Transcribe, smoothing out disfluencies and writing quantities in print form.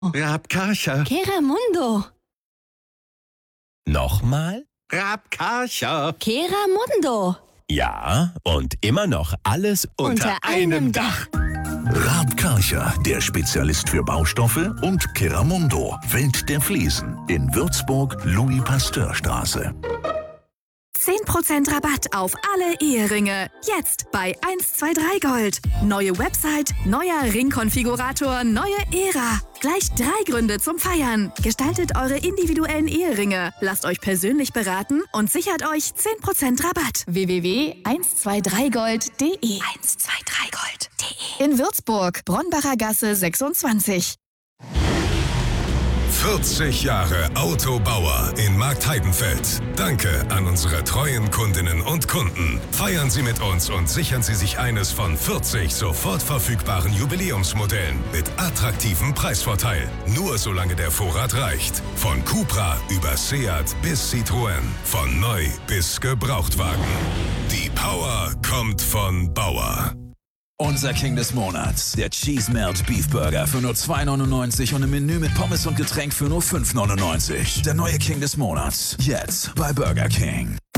Rabkascha. Keramundo. Nochmal? Rabkascha. Keramundo. Ja, und immer noch alles Unter einem Dach. Rabkascha, der Spezialist für Baustoffe, und Keramundo, Welt der Fliesen, in Würzburg, Louis-Pasteur-Straße. 10% Rabatt auf alle Eheringe. Jetzt bei 123 Gold. Neue Website, neuer Ringkonfigurator, neue Ära. Gleich 3 Gründe zum Feiern. Gestaltet eure individuellen Eheringe. Lasst euch persönlich beraten und sichert euch 10% Rabatt. www.123gold.de 123gold.de In Würzburg, Bronbacher Gasse 26. 40 Jahre Autobauer in Marktheidenfeld. Danke an unsere treuen Kundinnen und Kunden. Feiern Sie mit uns und sichern Sie sich eines von 40 sofort verfügbaren Jubiläumsmodellen mit attraktivem Preisvorteil. Nur solange der Vorrat reicht. Von Cupra über Seat bis Citroën. Von neu bis Gebrauchtwagen. Die Power kommt von Bauer. Unser King des Monats, der Cheese Melt Beef Burger für nur 2,99 und ein Menü mit Pommes und Getränk für nur 5,99. Der neue King des Monats, jetzt bei Burger King.